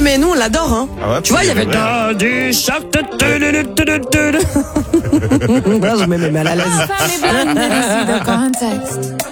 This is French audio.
mais nous, on l'adore, hein. Ah ouais, Tu vois, il y avait ouais. du shark. Je me mets mal à l'aise. Family blend, let me see the context.